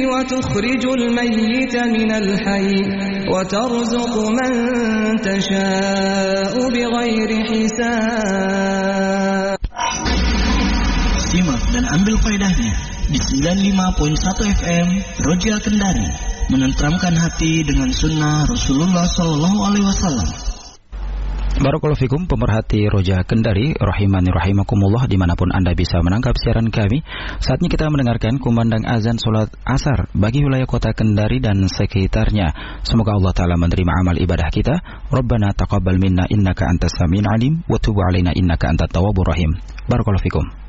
وتخرج الميت من الحي وترزق من تشاء بغير حساب. Simak dan ambil faedahnya di 95.1 FM Roja Kendari, menenteramkan hati dengan sunnah Rasulullah SAW. Barakallahu fikum pemerhati Roja Kendari, rahimani rahimakumullah dimanapun Anda bisa menangkap siaran kami. Saatnya kita mendengarkan kumandang azan sholat asar bagi wilayah kota Kendari dan sekitarnya. Semoga Allah Ta'ala menerima amal ibadah kita. Rabbana taqabbal minna innaka antas samiul alim wa tub alaina innaka antat tawwabur rahim. Barakallahu fikum.